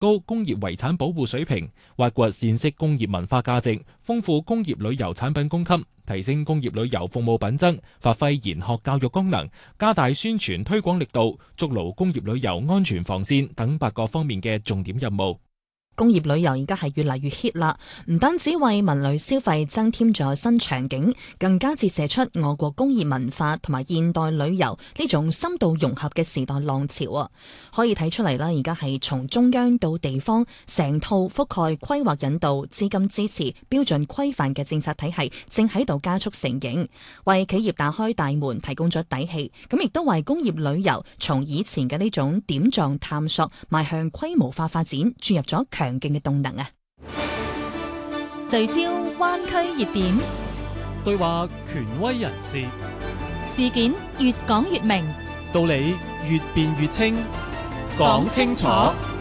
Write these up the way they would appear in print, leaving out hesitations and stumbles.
高工業遺產保護水平，挖掘闡釋工業文化價值，豐富工業旅遊產品供給，提升工業旅遊服務品質，發揮研學教育功能，加大宣傳推廣力度，築牢工業旅遊安全防線等8個方面嘅重點任務。 工業旅遊而家係越嚟越 hit 啦，唔單止為文旅消費增添咗新場景，更加折射出我國工業文化同埋現代旅遊呢種深度融合嘅時代浪潮啊！可以睇出嚟啦，而家係從中央到地方，成套覆蓋規劃引導、資金支持、標準規範嘅政策體系正喺度加速成型，為企業打開大門，提供咗底氣。咁亦都為工業旅遊從以前嘅呢種點狀探索，邁向規模化發展，注入咗強勁嘅動能啊！ 聚焦灣區熱點， 對話權威人士， 事件越講越明， 道理越辯越清，講清楚。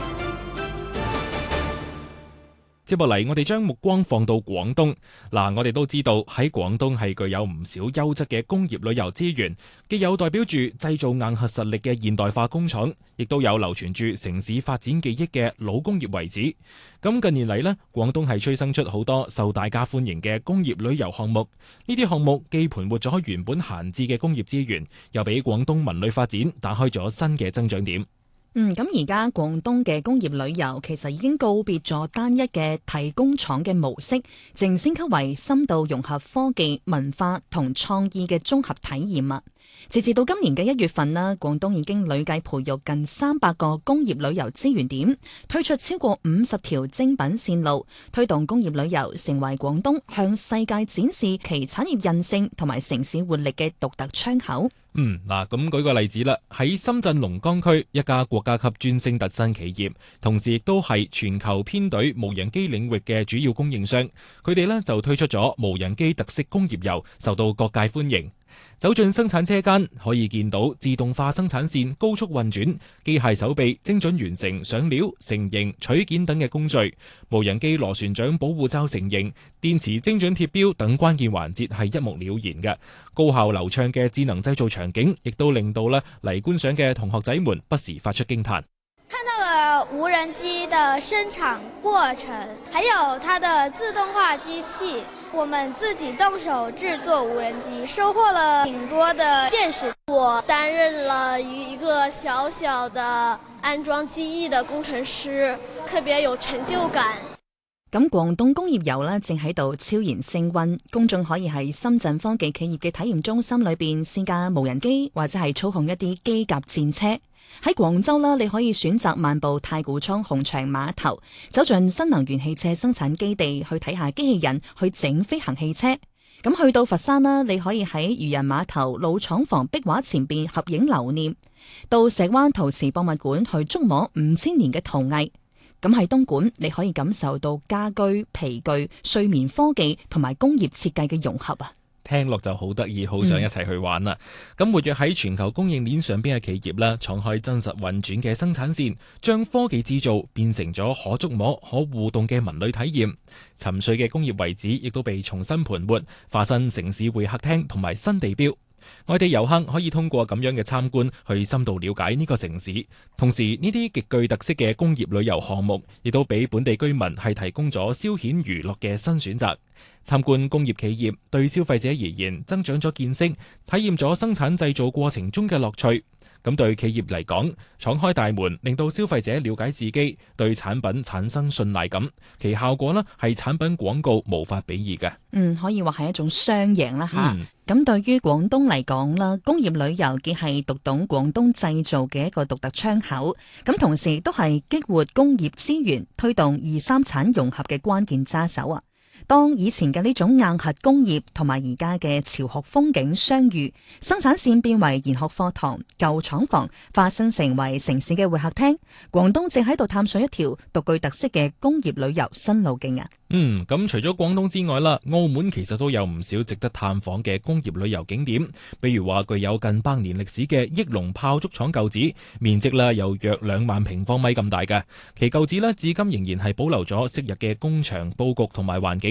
接落嚟，我哋將目光放到廣東。我哋都知道喺廣東係具有唔少優質嘅工業旅遊資源，既有代表住製造硬核實力嘅現代化工廠，亦都有流傳住城市發展記憶嘅老工業遺址。咁近年嚟呢，廣東係催生出好多受大家歡迎嘅工業旅遊項目。呢啲項目既盤活咗原本閒置嘅工業資源，又俾廣東文旅發展打開咗新嘅增長點。 咁而家廣東嘅工業旅遊其實已經告別咗單一嘅提工廠嘅模式，正升級為深度融合科技、文化同創意嘅綜合體驗啊！截至到今年嘅1月份啦，廣東已經累計培育近300個工業旅遊資源點，推出超過50條精品線路，推動工業旅遊成為廣東向世界展示其產業韌性同埋城市活力嘅獨特窗口。 咁舉個例子啦，喺深圳龍崗區一家國家級專升特新企業，同時亦都係全球編隊無人機領域嘅主要供應商，佢哋呢就推出咗無人機特色工業遊，受到各界歡迎。走進生產車間，可以見到自動化生產線高速運轉，機械手臂精準完成上料、成型、取件等嘅工序，無人機螺旋槳保護罩成型，電池精準貼標等關鍵環節係一目了然嘅。高效流暢嘅智能製造場景，亦都令到嚟觀賞嘅同學仔們不時發出驚嘆。 看到了無人機的生產過程，還有它的自動化機器，我們自己動手製作無人機，收穫了挺多的見識。 我擔任了一個小小的安裝機翼的工程師，特別有成就感。 咁廣東工業遊正喺度悄然升溫，公眾可以喺深圳科技企業嘅體驗中心裏邊試駕無人機，或者係操控一啲機甲戰車。喺廣州啦，你可以選擇漫步太古倉紅場碼頭，走進新能源汽車生產基地去睇下機器人去整飛行汽車。咁去到佛山啦，你可以喺漁人碼頭老廠房壁畫前邊合影留念；到石灣陶瓷博物館去觸摸5000年嘅陶藝。咁喺東莞，你可以感受到家居、皮具、睡眠科技同埋工業設計嘅融合啊！ 聽落就好得意，好想一齊去玩啦！咁活躍喺全球供應鏈上邊嘅企業啦，敞開真實運轉嘅生產線，將科技製造變成咗可觸摸、可互動嘅文旅體驗。沉睡嘅工業遺址亦都被重新盤活，化身城市會客廳同埋新地標。外地遊客可以通過咁樣嘅參觀去深度了解呢個城市，同時呢啲極具特色嘅工業旅遊項目亦都俾本地居民係提供咗消遣娛樂嘅新選擇。參觀工業企業對消費者而言增長咗見識，體驗咗生產製造過程中嘅樂趣。咁對企業嚟講，敞開大門令到消費者了解自己，對產品產生信賴感，其效果呢係產品廣告無法比擬嘅。 可以話係一種雙贏啦吓。咁對於廣東嚟講啦，工業旅遊既係讀懂廣東製造嘅一個獨特窗口，咁同時都係激活工業資源、推動2、3產融合嘅關鍵揸手啊！當以前嘅呢種硬核工業同埋而家嘅潮學風景相遇，生產線變為研學課堂，舊廠房化身成為城市嘅會客廳，廣東正喺度探索一條獨具特色嘅工業旅遊新路徑啊！ 咁除咗廣東之外啦，澳門其實都有唔少值得探訪嘅工業旅遊景點，比如話具有近100年歷史嘅益隆炮竹廠舊址，面積啦有約2萬平方米咁大嘅，其舊址呢至今仍然係保留咗昔日嘅工場佈局同埋環境。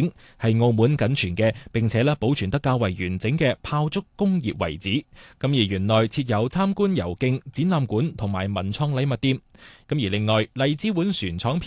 景，係澳門僅存嘅並且保存得較為完整嘅炮竹工業遺址。咁而園內設有參觀遊徑、展覽館同埋文創禮物店。咁而另外荔枝碗船廠